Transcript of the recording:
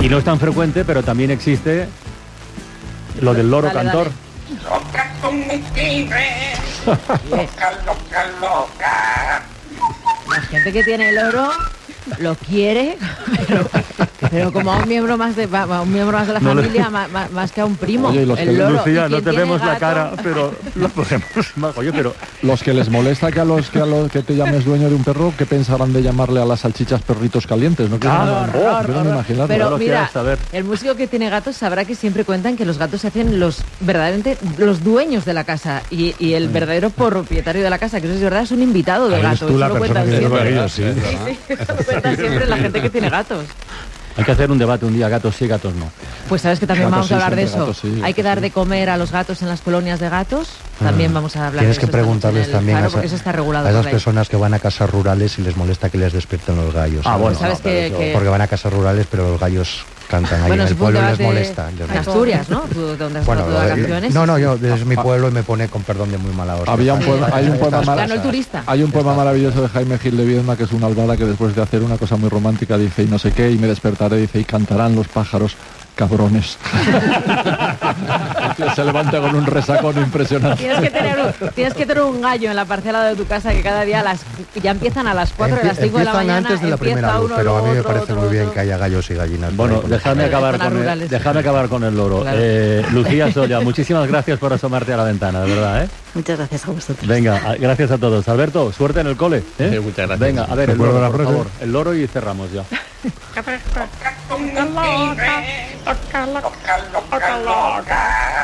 Y no es tan frecuente, pero también existe lo del loro cantor. Loca con mi tigre. Loca, loca, loca. La gente que tiene el loro lo quiere, pero como a un miembro más de la familia, más que a un primo. Oye, los el loro. Lucía, no te vemos la gato? cara, pero lo podemos. Oye, pero los que les molesta que a los que te llames dueño de un perro, ¿qué pensarán de llamarle a las salchichas perritos calientes? No quiero imaginarlo. Pero mira, el músico que tiene gatos sabrá que siempre cuentan que los gatos se hacen verdaderamente los dueños de la casa y el verdadero propietario de la casa, que eso es verdad, es un invitado de gato. Tú la eso lo persona cuentan que siempre. sí. Eso lo cuentan siempre la gente que tiene gatos. hay que hacer un debate un día, gatos sí, gatos no. Pues sabes que también Gatos vamos a hablar de siempre, eso. gatos sí, Hay que dar de comer a los gatos en las colonias de gatos. También vamos a hablar Tienes de que eso. preguntarles también claro, porque eso está regulado. a esas por ley. personas que van a casas rurales y les molesta que les despierten los gallos. Ah, bueno, ¿Sabes que Porque van a casas rurales, pero los gallos cantan ahí bueno, en el es un pueblo y les debate molesta. en Asturias, ¿no? ¿Tú dónde has Bueno, estado de vacaciones? no, yo desde mi pueblo y me pone con perdón de muy mala hostia. Había un poema, hay un poema Ganó el turista. Hay un poema maravilloso de Jaime Gil de Viedma, que es una albada que después de hacer una cosa muy romántica dice, y no sé qué, y me despertaré, dice, y cantarán los pájaros, cabrones. Se levanta con un resacón impresionante. Tienes que tener un gallo en la parcela de tu casa que cada día ya empiezan a las 4 de las 5 de la mañana. Antes de la primera luz, pero a mí me parece muy bien que haya gallos y gallinas. Bueno, déjame acabar con el loro. Claro. Lucía Solla, muchísimas gracias por asomarte a la ventana, de verdad, ¿eh? Muchas gracias a vosotros. Venga, gracias a todos. Alberto, suerte en el cole, ¿eh? Sí, muchas gracias. Venga, a ver, el Recuerdo loro, la por frase. favor. El loro y cerramos ya. Loca con mi tigre. Loca, loca, loca, loca.